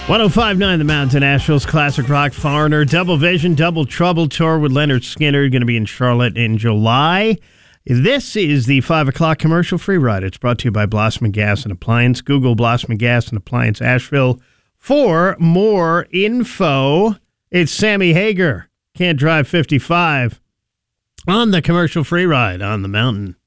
105.9 The Mountain, Nashville's classic rock foreigner. Double Vision, Double Trouble tour with Leonard Skinner. Going to be in Charlotte in July. This is the 5 o'clock commercial-free ride. It's brought to you by Blossman Gas and Appliance. Google Blossman Gas and Appliance Asheville for more info. It's Sammy Hager. Can't Drive 55 on the commercial-free ride on the Mountain.